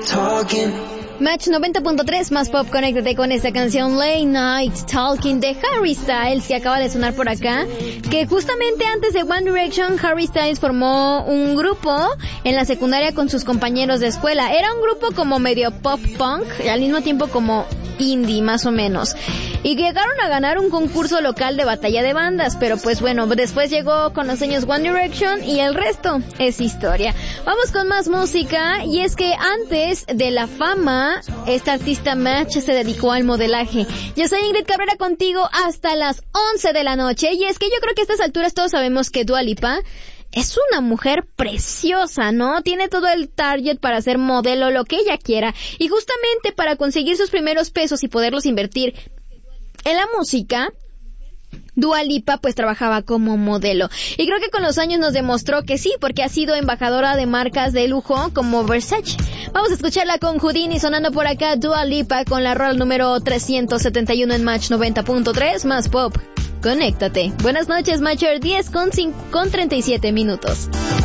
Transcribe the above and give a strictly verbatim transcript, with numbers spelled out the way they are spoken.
talking. Match noventa punto tres, más pop, conéctate con esta canción Late Night Talking de Harry Styles, que acaba de sonar por acá, que justamente antes de One Direction, Harry Styles formó un grupo en la secundaria con sus compañeros de escuela. Era un grupo como medio pop punk, y al mismo tiempo como indie, más o menos. Y llegaron a ganar un concurso local de batalla de bandas, pero pues bueno, después llegó con los años One Direction y el resto es historia. Vamos con más música, y es que antes de la fama, esta artista Match se dedicó al modelaje. Yo soy Ingrid Cabrera contigo hasta las once de la noche, y es que yo creo que a estas alturas todos sabemos que Dua Lipa es una mujer preciosa, ¿no? Tiene todo el target para ser modelo, lo que ella quiera, y justamente para conseguir sus primeros pesos y poderlos invertir en la música, Dua Lipa pues trabajaba como modelo, y creo que con los años nos demostró que sí, porque ha sido embajadora de marcas de lujo como Versace. Vamos a escucharla con Houdini sonando por acá, Dua Lipa con la rola número trescientos setenta y uno en Match noventa punto tres, más pop. Conéctate. Buenas noches, Matcher, diez con treinta y siete minutos.